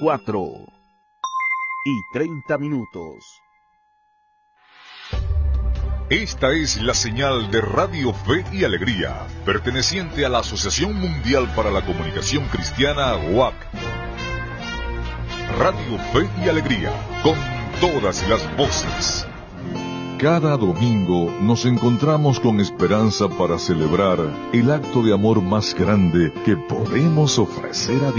4:30. Esta es la señal de Radio Fe y Alegría, perteneciente a la Asociación Mundial para la Comunicación Cristiana, WAC. Radio Fe y Alegría, con todas las voces. Cada domingo nos encontramos con esperanza para celebrar el acto de amor más grande que podemos ofrecer a Dios.